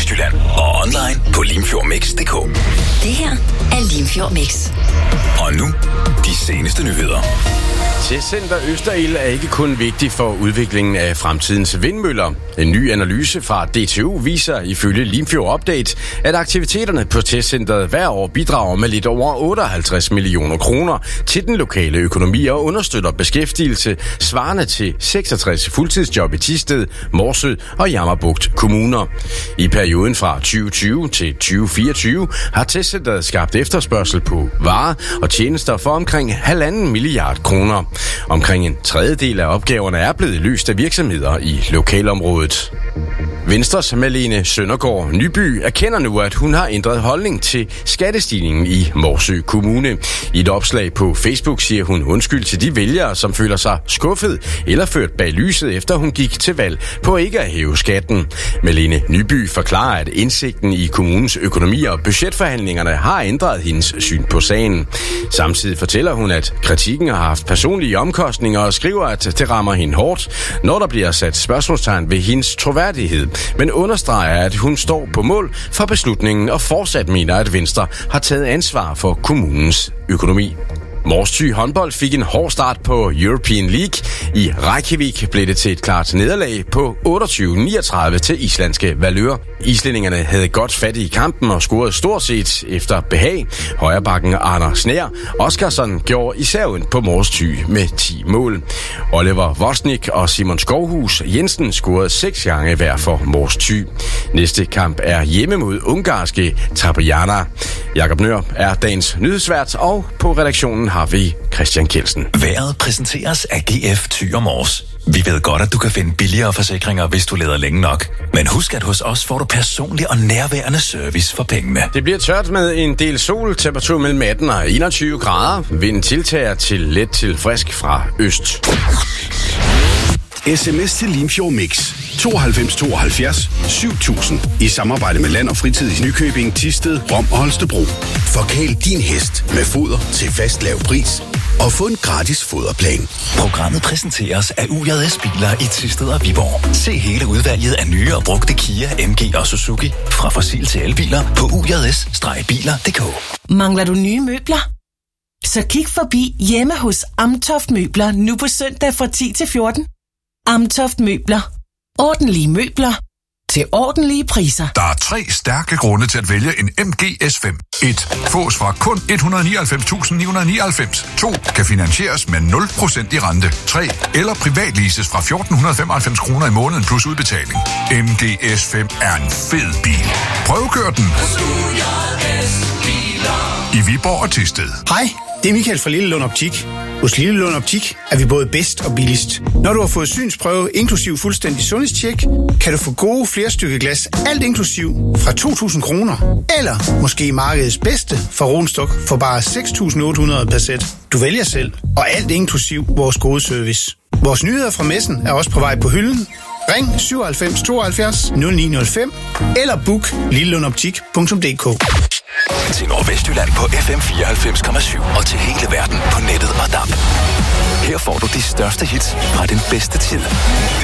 Nordvestjylland og online på limfjordmix.dk. Det her er Limfjord Mix. Og nu, de seneste nyheder. Testcenter Østerild er ikke kun vigtig for udviklingen af fremtidens vindmøller. En ny analyse fra DTU viser ifølge Limfjord Update, at aktiviteterne på testcenteret hver år bidrager med lidt over 58 millioner kroner til den lokale økonomi og understøtter beskæftigelse svarende til 66 fuldtidsjob i Thisted, Morsø og Jammerbugt kommuner. I perioden fra 2020 til 2024 har testcenteret skabt efterspørgsel på varer og tjenester for omkring 1,5 milliard kroner. Omkring en tredjedel af opgaverne er blevet løst af virksomheder i lokalområdet. Venstres Malene Søndergaard Nyby erkender nu, at hun har ændret holdning til skattestigningen i Morsø Kommune. I et opslag på Facebook siger hun undskyld til de vælgere, som føler sig skuffet eller ført bag lyset, efter hun gik til valg på ikke at hæve skatten. Malene Nyby forklarer, at indsigten i kommunens økonomi og budgetforhandlingerne har ændret hendes syn på sagen. Samtidig fortæller hun, at kritikken har haft personlige omkostninger og skriver, at det rammer hende hårdt, når der bliver sat spørgsmålstegn ved hendes troværdighed, men understreger, at hun står på mål for beslutningen og fortsat mener, at Venstre har taget ansvar for kommunens økonomi. Mors Thy håndbold fik en hård start på European League. I Reykjavik blev det til et klart nederlag på 28-39 til islandske Valør. Islændingerne havde godt fat i kampen og scorede stort set efter behag. Højrebakken Arner Snær Oskarsson gjorde især ondt på Mors Thy med 10 mål. Oliver Vosnik og Simon Skovhus Jensen scorede 6 gange hver for Mors Thy. Næste kamp er hjemme mod ungarske Trapojana. Jakob Nør er dagens nyhedsvært, og på redaktionen har vi Christian Kjeldsen. Vejret præsenteres af GF Thy og Mors. Vi ved godt, at du kan finde billigere forsikringer, hvis du leder længe nok. Men husk, at hos os får du personlig og nærværende service for pengene. Det bliver tørt med en del sol, temperatur mellem 18 og 21 grader. Vinden tiltager til let til frisk fra øst. SMS til Limfjord Mix 92 72 7000 i samarbejde med Land og Fritid i Nykøbing, Thisted, Rom og Holstebro. Forkæl din hest med foder til fast lav pris og få en gratis foderplan. Programmet præsenteres af UJS Biler i Thisted og Viborg. Se hele udvalget af nye og brugte Kia, MG og Suzuki fra fossil til elbiler på ujas-biler.dk. Mangler du nye møbler? Så kig forbi hjemme hos Amtoft Møbler nu på søndag fra 10 til 14. Amtoft Møbler. Ordentlige møbler til ordentlige priser. Der er 3 stærke grunde til at vælge en MG S5. 1. Fås fra kun 199.999. 2. Kan finansieres med 0% i rente. 3. Eller privatleases fra 1.495 kroner i måneden plus udbetaling. MG S5 er en fed bil. Prøvekør den i Viborg og Thisted. Hej, det er Michael fra Lillelund Optik. Hos Lillelund Optik er vi både bedst og billigst. Når du har fået synsprøve inklusiv fuldstændig sundhedstjek, kan du få gode flerstykkeglas, alt inklusiv, fra 2.000 kroner. Eller måske markedets bedste fra Ronstok for bare 6.800 per sæt. Du vælger selv, og alt inklusiv vores gode service. Vores nyheder fra messen er også på vej på hylden. Ring 97 72 0905 eller book lillelundoptik.dk. Til Nordvestjylland på FM 94,7 og til hele verden på nettet og DAB. Her får du de største hits fra den bedste tid.